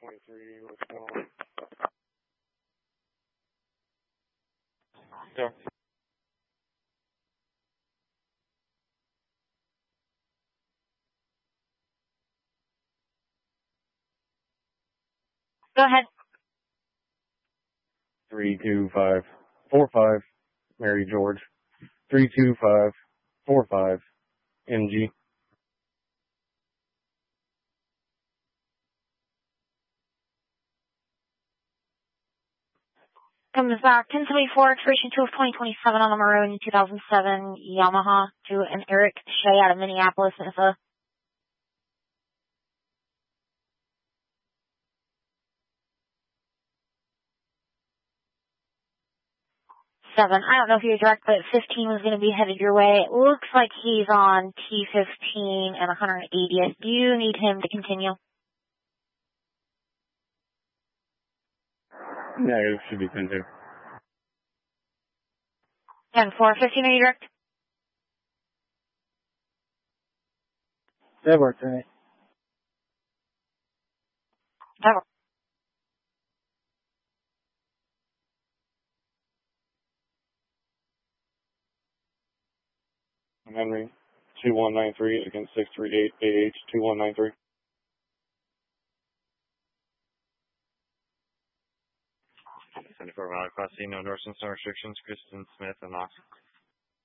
23, what's going on? Yeah. Go ahead. 32545, Mary George. 32545, MG. Comes back 1074, expiration 2 of 2027 on a maroon 2007 Yamaha to an Eric Shea out of Minneapolis, Minnesota. Seven. I don't know if you're direct, but 15 was going to be headed your way. It looks like he's on T15 and 180th. Do you need him to continue? Negative, should be 10-2. 10-4. 15, are you direct? That worked, right? That works. Henry, 2193 against 638 AH 2193. For Valley Class C, no Norseman, no restrictions. Kristen Smith and Knox.